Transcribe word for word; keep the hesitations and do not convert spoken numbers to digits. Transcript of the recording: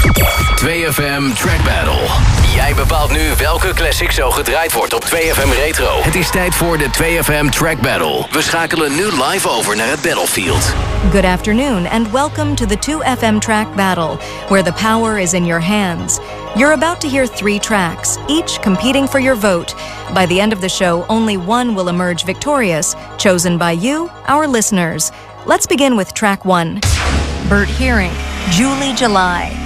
twee F M Track Battle. Jij bepaalt nu welke classic zo gedraaid wordt op twee F M Retro. Het is tijd voor de twee F M Track Battle. We schakelen nu live over naar het battlefield. Good afternoon and welcome to the two F M Track Battle, where the power is in your hands. You're about to hear three tracks, each competing for your vote. By the end of the show, only one will emerge victorious, chosen by you, our listeners. Let's begin with track one. Bert Hearing, Julie July.